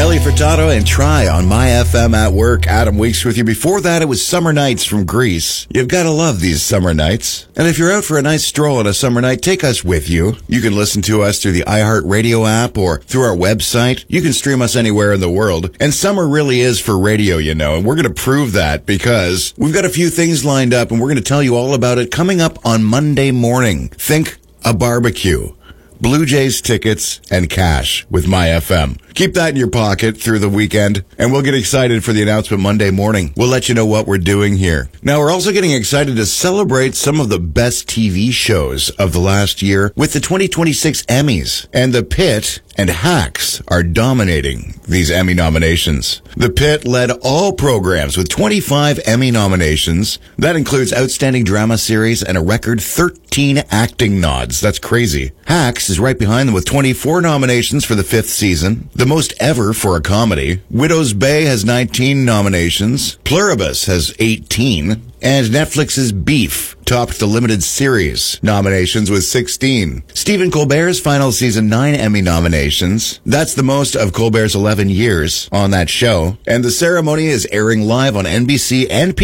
Nelly Furtado and Try on My FM at Work. Adam Weeks with you. Before that, it was Summer Nights from Greece. You've got to love these summer nights. And if you're out for a nice stroll on a summer night, take us with you. You can listen to us through the iHeartRadio app or through our website. You can stream us anywhere in the world. And summer really is for radio, you know, and we're going to prove that because we've got a few things lined up and we're going to tell you all about it coming up on Monday morning. Think a barbecue, Blue Jays tickets, and cash with My FM. Keep that in your pocket through the weekend, and we'll get excited for the announcement Monday morning. We'll let you know what we're doing here. Now, we're also getting excited to celebrate some of the best TV shows of the last year with the 2026 Emmys. And The Pit and Hacks are dominating these Emmy nominations. The Pit led all programs with 25 Emmy nominations. That includes Outstanding Drama Series and a record 13 acting nods. That's crazy. Hacks is right behind them with 24 nominations for the 5th season, the most ever for a comedy. Widow's Bay has 19 nominations. Pluribus has 18. And Netflix's Beef topped the limited series nominations with 16. Stephen Colbert's final season 9 Emmy nominations. That's the most of Colbert's 11 years on that show. And the ceremony is airing live on NBC and